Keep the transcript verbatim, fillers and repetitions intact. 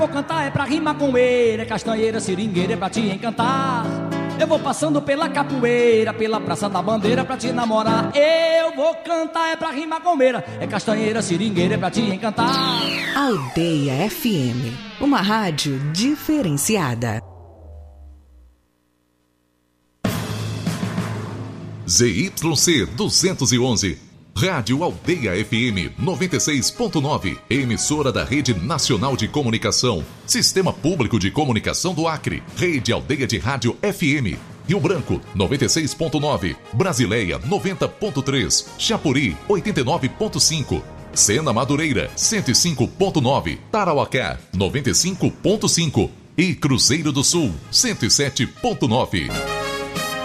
Vou cantar é pra rimar com ele, é castanheira, seringueira, é pra te encantar. Eu vou passando pela capoeira, pela Praça da Bandeira pra te namorar. Eu vou cantar é pra rimar com ele, é castanheira, seringueira, é pra te encantar. Aldeia F M, uma rádio diferenciada. Z Y C duzentos e onze, Rádio Aldeia F M noventa e seis ponto nove, emissora da Rede Nacional de Comunicação, Sistema Público de Comunicação do Acre, Rede Aldeia de Rádio F M, Rio Branco noventa e seis ponto nove, Brasileia noventa ponto três, Chapuri oitenta e nove ponto cinco, Sena Madureira cento e cinco ponto nove, Tarauacá noventa e cinco ponto cinco e Cruzeiro do Sul cento e sete ponto nove.